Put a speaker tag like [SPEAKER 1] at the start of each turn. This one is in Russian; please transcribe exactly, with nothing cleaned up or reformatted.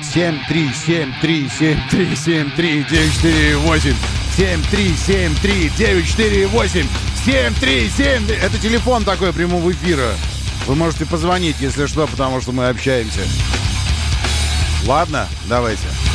[SPEAKER 1] семь три семь три семь три семь три девять четыре восемь. семь три семь три девять четыре восемь. семь три семь. Это телефон такой прямого эфира. Вы можете позвонить, если что, потому что мы общаемся. Ладно, давайте.